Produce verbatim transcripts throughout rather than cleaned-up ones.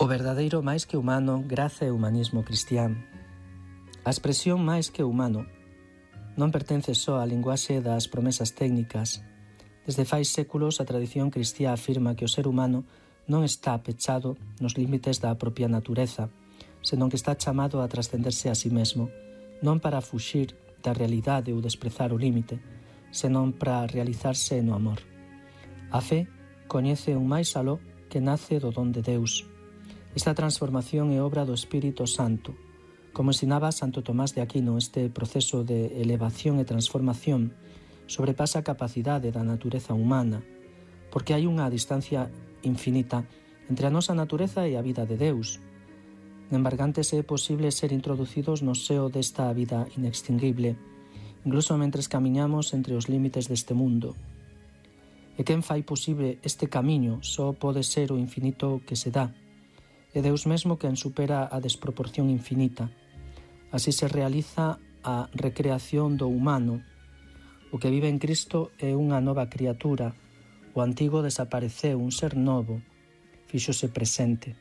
O verdadeiro máis que humano, graza e humanismo cristián. A expresión máis que humano non pertence só á linguaxe das promesas técnicas. Desde fai séculos a tradición cristiá afirma que o ser humano non está pechado nos límites da propia natureza, senón que está chamado a trascenderse a si mesmo, non para fuxir da realidade ou desprezar o límite, senón para realizarse no amor. A fe coñece un máis aló que nace do don de Deus. Esta transformación é obra do Espírito Santo. Como ensinaba Santo Tomás de Aquino, este proceso de elevación e transformación sobrepasa a capacidade da natureza humana, porque hai unha distancia infinita entre a nosa natureza e a vida de Deus. Embargantes é posible ser introducidos no seo desta vida inextinguible, incluso mentres camiñamos entre os límites deste mundo. E quen fai posible este camiño só pode ser o infinito que se dá. É Deus mesmo quen supera a desproporción infinita. Así se realiza a recreación do humano. O que vive en Cristo é unha nova criatura. O antigo desapareceu, un ser novo, fíxose presente.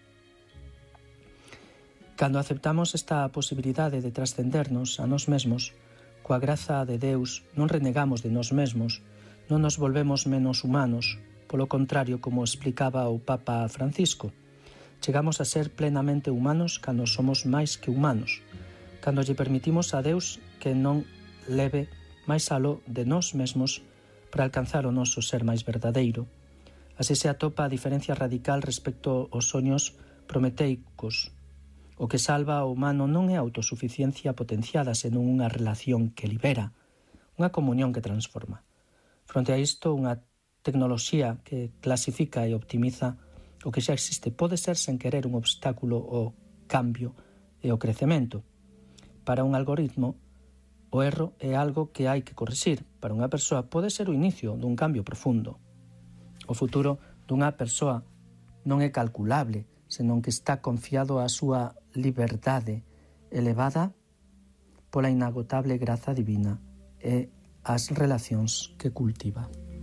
Cando aceptamos esta posibilidade de trascendernos a nós mesmos, coa graza de Deus non renegamos de nós mesmos, non nos volvemos menos humanos, polo contrario, como explicaba o Papa Francisco, chegamos a ser plenamente humanos cando somos máis que humanos, cando lle permitimos a Deus que non leve máis aló de nós mesmos para alcanzar o noso ser máis verdadeiro. Así se atopa a diferencia radical respecto aos soños prometeicos. O que salva ao humano non é a autosuficiencia potenciada, senón unha relación que libera, unha comunión que transforma. Fronte a isto, unha tecnoloxía que clasifica e optimiza o que xa existe pode ser sen querer un obstáculo ao cambio e ao crecemento. Para un algoritmo, o erro é algo que hai que corrixir. Para unha persoa pode ser o inicio dun cambio profundo. O futuro dunha persoa non é calculable, senón que está confiado á súa liberdade elevada pola inagotable graza divina e as relacións que cultiva.